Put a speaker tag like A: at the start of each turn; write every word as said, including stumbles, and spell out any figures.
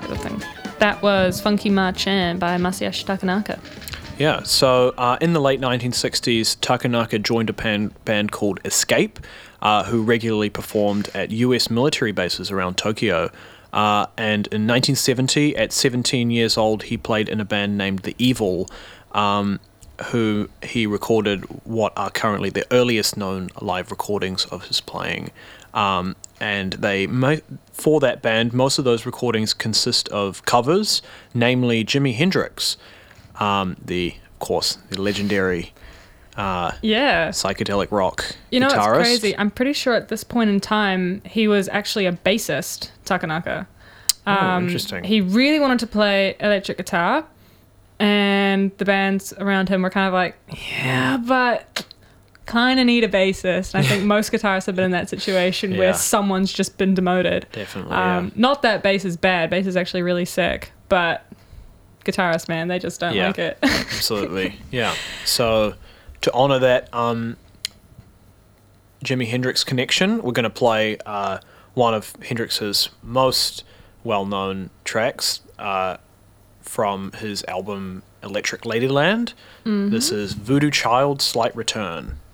A: sort of thing. That was Funky Ma-chan by Masayoshi Takanaka.
B: Yeah, so uh, in the late nineteen sixties, Takanaka joined a pan- band called Escape, uh, who regularly performed at U S military bases around Tokyo. Uh, and in nineteen seventy, at seventeen years old, he played in a band named The Evil, um, who he recorded what are currently the earliest known live recordings of his playing. Um, and they mo- for that band, most of those recordings consist of covers, namely Jimi Hendrix, um, the, of course, the legendary uh,
A: yeah.
B: psychedelic rock
A: You know,
B: guitarist.
A: it's crazy. I'm pretty sure at this point in time, he was actually a bassist, Takanaka. Um,
B: Oh, interesting.
A: He really wanted to play electric guitar, and the bands around him were kind of like, yeah, but kind of need a bassist. And I think most guitarists have been in that situation
B: Yeah.
A: where someone's just been demoted.
B: Definitely,
A: Um,
B: yeah.
A: Not that bass is bad. Bass is actually really sick, but guitarists, man, they just don't
B: Yeah.
A: like it.
B: Absolutely, yeah. So to honour that um, Jimi Hendrix connection, we're going to play uh, one of Hendrix's most well-known tracks uh, from his album Electric Ladyland. Mm-hmm. This is Voodoo Child, Slight Return.